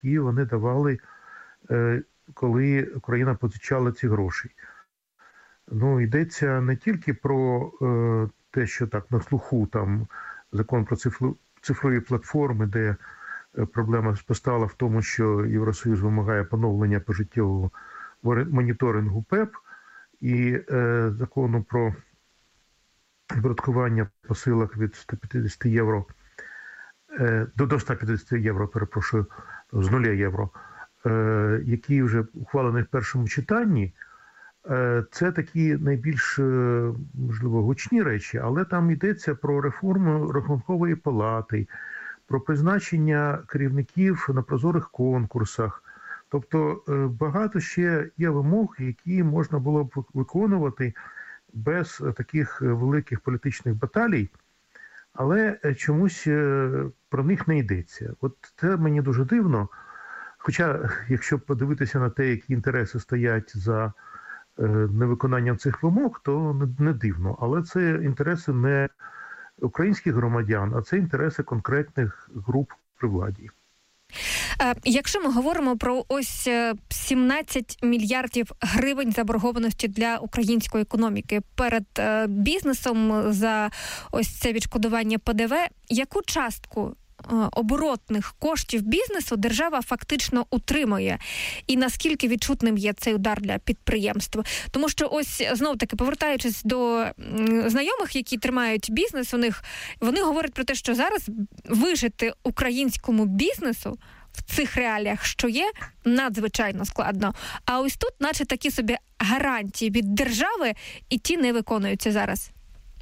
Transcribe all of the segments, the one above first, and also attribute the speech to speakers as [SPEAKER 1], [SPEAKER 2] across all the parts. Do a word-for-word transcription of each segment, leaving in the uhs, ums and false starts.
[SPEAKER 1] які вони давали, коли Україна позичала ці гроші. Ну, йдеться не тільки про те, що так на слуху, там закон про цифру, цифрові платформи, де проблема постала в тому, що Євросоюз вимагає поновлення пожиттєвого моніторингу ПЕП і е, закону про оподаткування посилок від ста п'ятдесят євро, е, до ста п'ятдесят євро, перепрошую, з нуля євро, е, який вже ухвалений в першому читанні. Е, це такі найбільш, можливо, гучні речі, але там йдеться про реформу Рахункової палати, про призначення керівників на прозорих конкурсах. Тобто багато ще є вимог, які можна було б виконувати без таких великих політичних баталій, але чомусь про них не йдеться. От це мені дуже дивно. Хоча, якщо подивитися на те, які інтереси стоять за невиконанням цих вимог, то не дивно. Але це інтереси не українських громадян, а це інтереси конкретних груп при владі.
[SPEAKER 2] Якщо ми говоримо про ось сімнадцять мільярдів гривень заборгованості для української економіки перед бізнесом за ось це відшкодування ПДВ, яку частку оборотних коштів бізнесу держава фактично утримує? І наскільки відчутним є цей удар для підприємства? Тому що ось, знов-таки, повертаючись до знайомих, які тримають бізнес у них, вони говорять про те, що зараз вижити українському бізнесу в цих реаліях, що є, надзвичайно складно. А ось тут, наче такі собі гарантії від держави, і ті не виконуються зараз.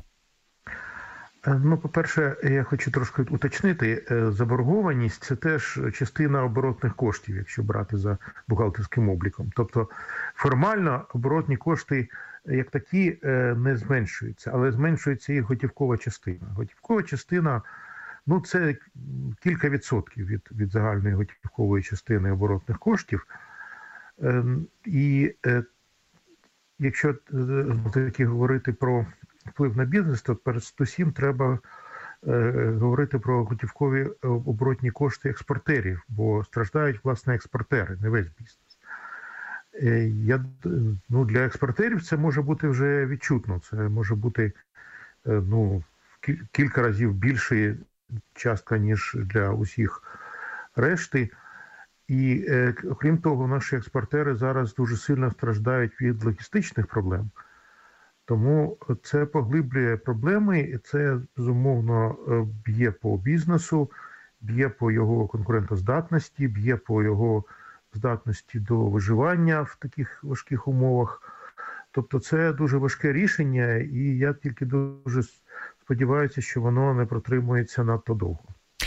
[SPEAKER 1] Ну, по-перше, я хочу трошки уточнити. Заборгованість – це теж частина оборотних коштів, якщо брати за бухгалтерським обліком. Тобто формально оборотні кошти як такі не зменшуються, але зменшується їх готівкова частина. Готівкова частина, ну, це кілька відсотків від, від загальної готівкової частини оборотних коштів. І якщо таки говорити про вплив на бізнес, то передусім треба е, говорити про готівкові оборотні кошти експортерів, бо страждають, власне, експортери, не весь бізнес. Е, я, ну, для експортерів це може бути вже відчутно, це може бути е, ну, кілька разів більша частка, ніж для усіх решти. І, е, окрім того, наші експортери зараз дуже сильно страждають від логістичних проблем. Тому це поглиблює проблеми, і це, безумовно, б'є по бізнесу, б'є по його конкурентоздатності, б'є по його здатності до виживання в таких важких умовах. Тобто це дуже важке рішення, і я тільки дуже сподіваюся, що воно не протримується надто довго.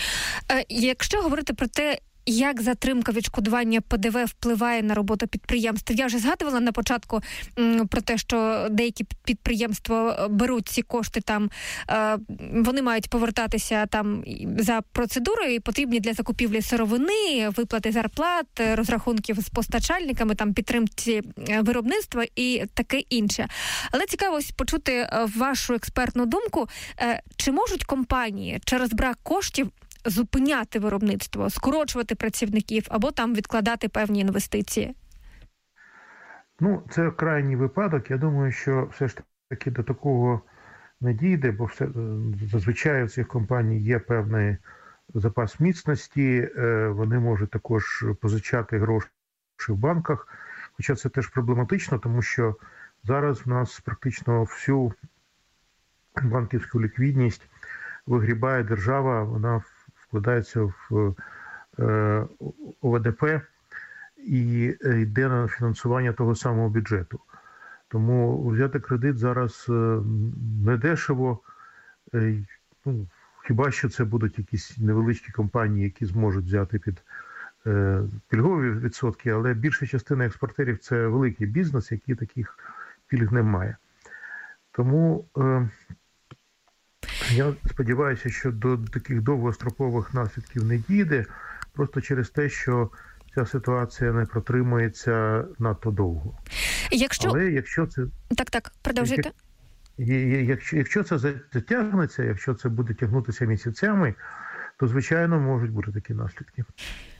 [SPEAKER 2] Якщо говорити про те, як затримка відшкодування ПДВ впливає на роботу підприємств? Я вже згадувала на початку м, про те, що деякі підприємства беруть ці кошти там, е, вони мають повертатися там за процедурою, потрібні для закупівлі сировини, виплати зарплат, розрахунків з постачальниками, там підтримці виробництва і таке інше. Але цікаво почути вашу експертну думку, е, чи можуть компанії через брак коштів зупиняти виробництво, скорочувати працівників або там відкладати певні інвестиції?
[SPEAKER 1] Ну, це крайній випадок. Я думаю, що все ж таки до такого не дійде, бо все, зазвичай у цих компаній є певний запас міцності, вони можуть також позичати гроші в банках, хоча це теж проблематично, тому що зараз в нас практично всю банківську ліквідність вигрібає держава, вона вкладається в О В Д П і йде на фінансування того самого бюджету. Тому взяти кредит зараз не дешево, ну, хіба що це будуть якісь невеличкі компанії, які зможуть взяти під пільгові відсотки, але більша частина експортерів – це великий бізнес, який таких пільг не має. Тому я сподіваюся, що до таких довгострокових наслідків не дійде, просто через те, що ця ситуація не протримується надто довго.
[SPEAKER 2] Якщо...
[SPEAKER 1] Але якщо це...
[SPEAKER 2] Так, так, продовжуйте.
[SPEAKER 1] Якщо, якщо це затягнеться, якщо це буде тягнутися місяцями, то, звичайно, можуть бути такі наслідки.